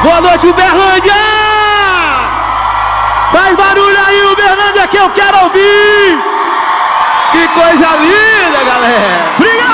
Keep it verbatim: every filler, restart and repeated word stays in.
Boa noite, Uberlândia! Faz barulho aí, Uberlândia, que eu quero ouvir! Que coisa linda, galera! Obrigado!